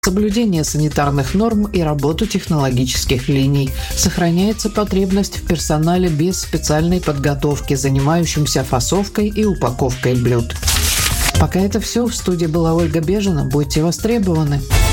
соблюдение санитарных норм и работу технологических линий. Сохраняется потребность в персонале без специальной подготовки, занимающемся фасовкой и упаковкой блюд. Пока это все. В студии была Ольга Бежина. Будьте востребованы.